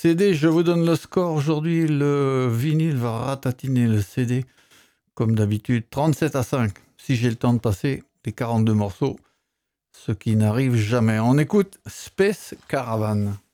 CD, je vous donne le score. Aujourd'hui, le vinyle va ratatiner le CD. Comme d'habitude, 37-5. Si j'ai le temps de passer les 42 morceaux, ce qui n'arrive jamais. On écoute Space Caravan.